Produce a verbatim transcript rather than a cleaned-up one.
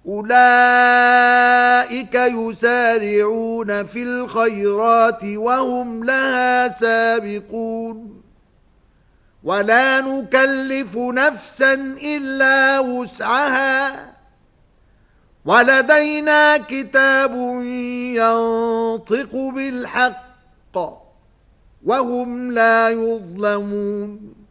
أولئك يسارعون في الخيرات وهم لها سابقون ولا نكلف نفسا إلا وسعها ولدينا كتاب ينطق بالحق وهم لا يظلمون